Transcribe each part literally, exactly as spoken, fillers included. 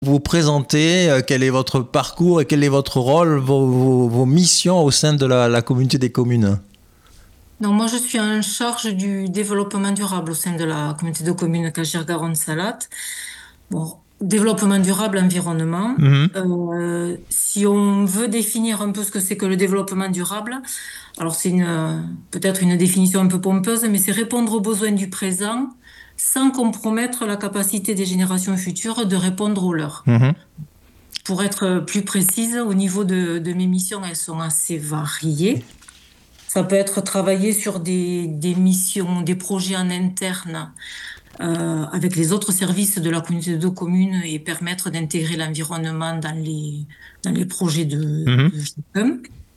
vous présenter euh, quel est votre parcours et quel est votre rôle, vos, vos, vos missions au sein de la, la communauté des communes. Donc moi, je suis en charge du développement durable au sein de la communauté de communes Cagières-Garonne-Salaat. Bon, développement durable, environnement. Mhm. Euh, si on veut définir un peu ce que c'est que le développement durable, alors c'est une, euh, peut-être une définition un peu pompeuse, mais c'est répondre aux besoins du présent sans compromettre la capacité des générations futures de répondre aux leurs. Mhm. Pour être plus précise, au niveau de, de mes missions, elles sont assez variées. Ça peut être travailler sur des, des missions, des projets en interne euh, avec les autres services de la communauté de communes et permettre d'intégrer l'environnement dans les, dans les projets de, Mhm. de chacun.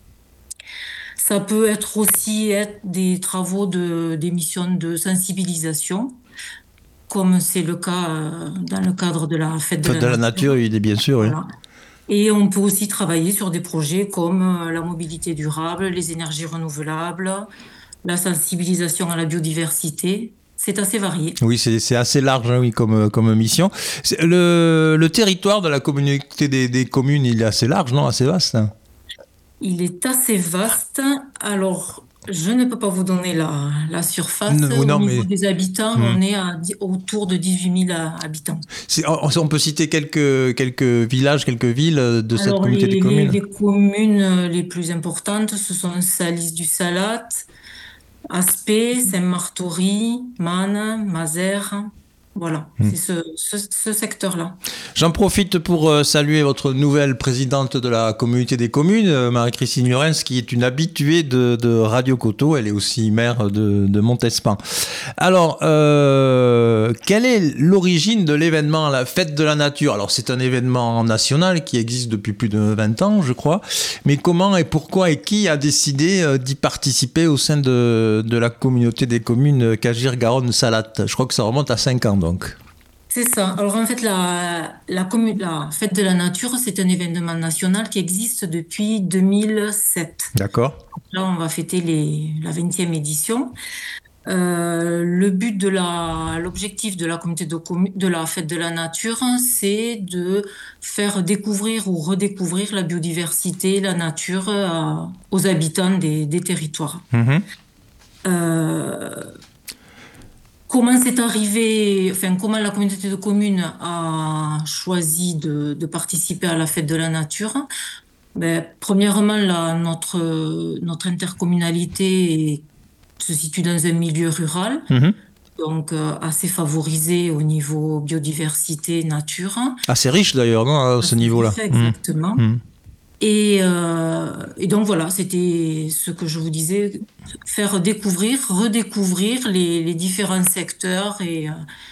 Ça peut être aussi être des travaux de, des missions de sensibilisation, comme c'est le cas euh, dans le cadre de la fête de Fête la de la nature. nature, il est bien sûr, oui. Voilà. Et on peut aussi travailler sur des projets comme euh, la mobilité durable, les énergies renouvelables, la sensibilisation à la biodiversité. C'est assez varié. Oui, c'est, c'est assez large, hein, oui, comme, comme mission. C'est- Le, le territoire de la communauté des, des communes, il est assez large, non? Assez vaste, hein. Il est assez vaste. Alors, je ne peux pas vous donner la, la surface. Non, oui, Au non, niveau mais des habitants, hmm. on est à, dix- autour de dix-huit mille habitants. C'est- on, on peut citer quelques, quelques villages, quelques villes de cette Alors, communauté des les, les, communes. les communes euh, les plus importantes, ce sont Salis-du-Salat, Aspet, Saint-Martory, Man, Mazères. Voilà, Hmm. c'est ce, ce, ce secteur-là. J'en profite pour euh, saluer votre nouvelle présidente de la communauté des communes, euh, Marie-Christine Llorens, qui est une habituée de, de Radio Coteau. Elle est aussi maire de, de Montespan. Alors, euh, quelle est l'origine de l'événement, la Fête de la Nature? Alors, c'est un événement national qui existe depuis plus de vingt ans, je crois. Mais comment et pourquoi et qui a décidé euh, d'y participer au sein de, de la communauté des communes Cagières-Garonne-Salaat? Je crois que ça remonte à cinq ans, donc. C'est ça. Alors en fait, la, la, commu- la fête de la nature, c'est un événement national qui existe depuis deux mille sept. D'accord. Là, on va fêter les, la vingtième édition. Euh, le but de la, l'objectif de la communauté de, commu- de la fête de la nature, c'est de faire découvrir ou redécouvrir la biodiversité, la nature euh, aux habitants des, des territoires. Mhm. Euh, Comment c'est arrivé, enfin, comment la communauté de communes a choisi de, de participer à la fête de la nature? Ben, premièrement, là, notre, notre intercommunalité est- se situe dans un milieu rural, Mhm. donc euh, assez favorisé au niveau biodiversité, nature. Assez riche d'ailleurs, non, à ce Assez niveau-là. riche, Mhm. exactement. Mhm. Et, euh, et donc voilà, c'était ce que je vous disais, faire découvrir, redécouvrir les, les différents secteurs et euh,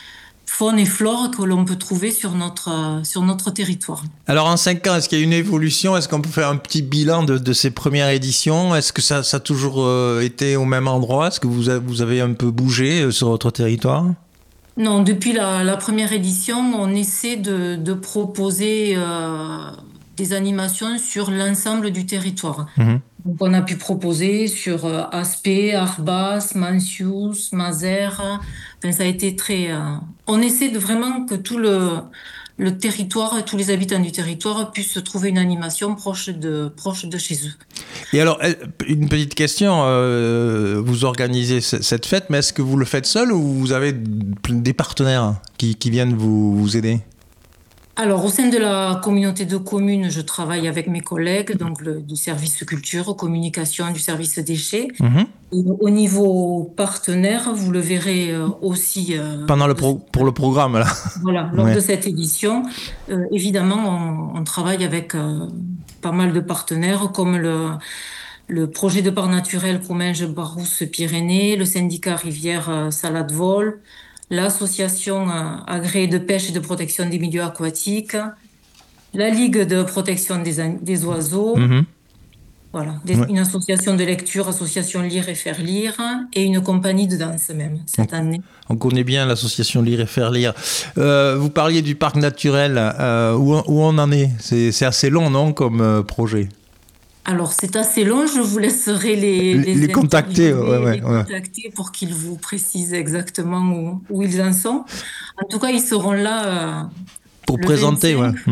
faune et flore que l'on peut trouver sur notre, euh, sur notre territoire. Alors en cinq ans, est-ce qu'il y a une évolution? Est-ce qu'on peut faire un petit bilan de, de ces premières éditions? Est-ce que ça, ça a toujours euh, été au même endroit? Est-ce que vous, a- vous avez un peu bougé euh, sur votre territoire? Non, depuis la, la première édition, on essaie de, de proposer euh, des animations sur l'ensemble du territoire. Mhm. Donc, on a pu proposer sur euh, Aspet, Arbas, Mancius, Mazères. Enfin, ça a été très. euh, On essaie de vraiment que tout le, le territoire, tous les habitants du territoire puissent trouver une animation proche de, proche de chez eux. Et alors, euh, une petite question, euh, vous organisez c- cette fête, mais est-ce que vous le faites seul ou vous avez des partenaires qui, qui viennent vous, vous aider? Alors, au sein de la communauté de communes, je travaille avec mes collègues, donc le, du service culture, communication, du service déchets. Mhm. Et au niveau partenaire, vous le verrez euh, aussi euh, Pendant lors le de pro- pour le programme, là. Voilà, lors Ouais. de cette édition, euh, évidemment, on, on travaille avec euh, pas mal de partenaires comme le, le projet de parc naturel Comminges-Barousse-Pyrénées, le syndicat Rivière euh, Salade-Vol, l'association euh, agréée de pêche et de protection des milieux aquatiques, la Ligue de protection des, an- des oiseaux, Mhm. voilà, des- Ouais. une association de lecture, association Lire et Faire Lire, et une compagnie de danse même cette année. On connaît bien l'association Lire et Faire Lire. Euh, vous parliez du parc naturel. Euh, où, où on en est? C'est, c'est assez long, non, comme euh, projet? Alors, c'est assez long, je vous laisserai les, Les, les les contacter, ouais, interviewer, ouais, les ouais. contacter pour qu'ils vous précisent exactement où, où ils en sont. En tout cas, ils seront là euh, Pour Le présenter, ouais. vingt-cinq